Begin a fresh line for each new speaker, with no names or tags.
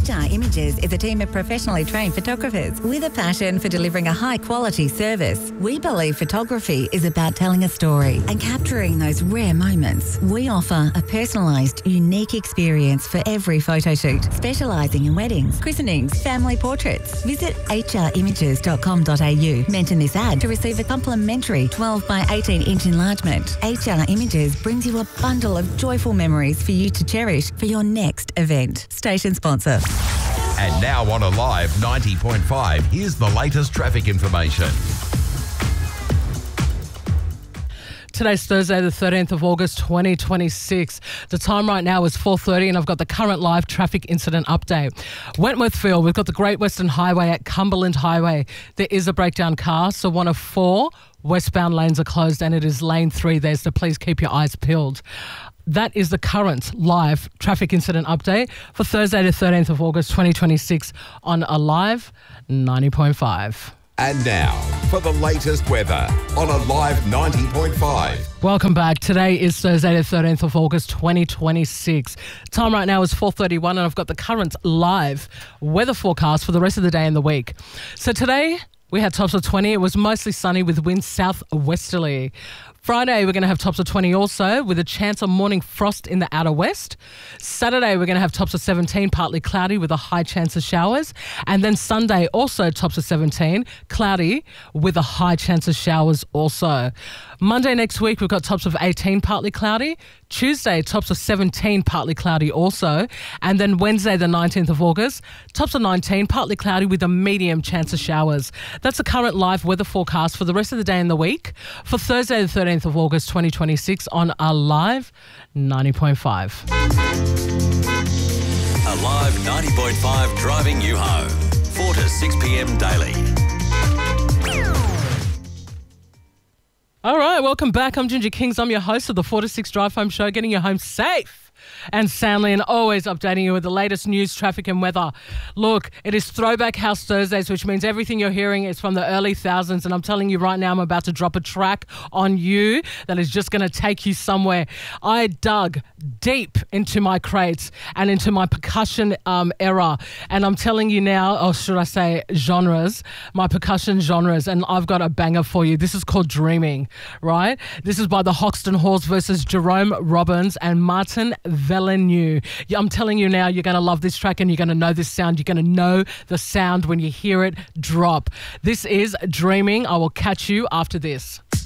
HR Images is a team of professionally trained photographers with a passion for delivering a high-quality service. We believe photography is about telling a story and capturing those rare moments. We offer a personalised, unique experience for every photo shoot, specialising in weddings, christenings, family portraits. Visit hrimages.com.au. Mention this ad to receive a complimentary 12 by 18-inch enlargement. HR Images brings you a bundle of joyful memories for you to cherish for your next event. Station sponsor.
And now on Alive 90.5, here's the latest traffic information.
Today's Thursday, the 13th of August, 2026. The time right now is 4:30 and I've got the current live traffic incident update. Wentworthville, we've got the Great Western Highway at Cumberland Highway. There is a breakdown car, so one of 4 westbound lanes are closed and it is lane 3 there, so please keep your eyes peeled. That is the current live traffic incident update for Thursday, the 13th of August, 2026 on Alive 90.5.
And now, for the latest weather on Alive 90.5.
Welcome back. Today is Thursday, the 13th of August, 2026. Time right now is 4:31 and I've got the current live weather forecast for the rest of the day and the week. So today, we had tops of 20. It was mostly sunny with winds southwesterly. Friday, we're going to have tops of 20 also with a chance of morning frost in the outer west. Saturday, we're going to have tops of 17, partly cloudy with a high chance of showers. And then Sunday, also tops of 17, cloudy with a high chance of showers also. Monday next week, we've got tops of 18, partly cloudy. Tuesday, tops of 17, partly cloudy also. And then Wednesday, the 19th of August, tops of 19, partly cloudy with a medium chance of showers. That's the current live weather forecast for the rest of the day and the week. For Thursday, the 13th of August 2026 on Alive 90.5.
Alive 90.5 driving you home. 4 to 6 p.m. daily.
All right, welcome back. I'm Ginger Kings. I'm your host of the 4 to 6 Drive Home Show, getting you home safe and soundly and always updating you with the latest news, traffic and weather. Look, it is Throwback House Thursdays, which means everything you're hearing is from the early thousands. And I'm telling you right now, I'm about to drop a track on you that is just going to take you somewhere. I dug deep into my crates and into my percussion era. And I'm telling you now, or should I say genres, my percussion genres. And I've got a banger for you. This is called Dreaming, right? This is by the Hoxton Halls versus Jerome Robbins and Martin Villeneuve. I'm telling you now, you're going to love this track and you're going to know this sound. You're going to know the sound when you hear it drop. This is Dreaming. I will catch you after this.